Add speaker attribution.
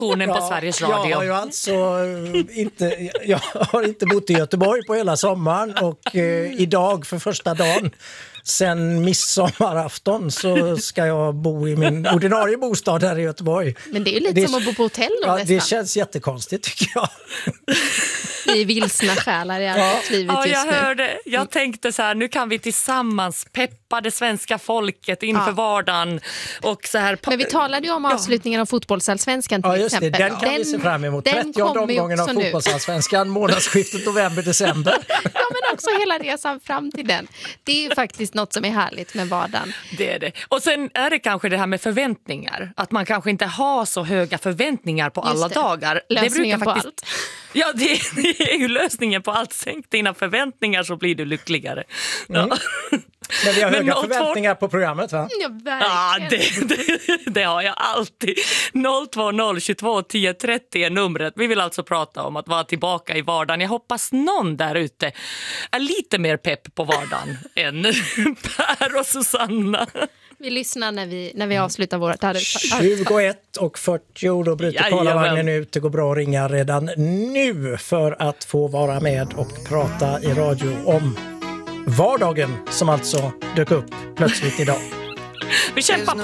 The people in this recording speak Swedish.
Speaker 1: på Sveriges Radio.
Speaker 2: Jag har ju alltså jag har inte bott i Göteborg på hela sommaren och idag för första dagen sen midsommarafton så ska jag bo i min ordinarie bostad här i Göteborg.
Speaker 3: Men det är ju lite som att bo på hotell då, nästan.
Speaker 2: Det känns jättekonstigt tycker jag.
Speaker 3: Vi är vilsna själar i arbetslivet just nu.
Speaker 1: Ja, jag hörde. Jag tänkte så här, nu kan vi tillsammans peppa det svenska folket inför vardagen. Och så här,
Speaker 3: men vi talade ju om avslutningen av fotbollsallsvenskan till exempel.
Speaker 2: Den kan vi se fram emot. 30 omgången av fotbollsallsvenskan, månadsskiftet november-december.
Speaker 3: Ja, men också hela resan fram till den. Det är ju faktiskt något som är härligt med vardagen.
Speaker 1: Det är det. Och sen är det kanske det här med förväntningar. Att man kanske inte har så höga förväntningar på alla dagar.
Speaker 3: Lösningen på allt.
Speaker 1: Ja, det är ju lösningen på allt. Sänk dina förväntningar så blir du lyckligare. Ja.
Speaker 2: Men vi har höga förväntningar på programmet, va?
Speaker 3: Ja, verkligen.
Speaker 1: Ja, det har jag alltid. 020 22 10 30 är numret. Vi vill alltså prata om att vara tillbaka i vardagen. Jag hoppas någon där ute är lite mer pepp på vardagen än Per och Susanna.
Speaker 3: Vi lyssnar när vi avslutar vårt arbete.
Speaker 2: 21:40, då bryter Karlavagnen ut. Det går bra att ringa redan nu för att få vara med och prata i radio om vardagen som alltså dök upp plötsligt idag.
Speaker 1: Vi kämpar på.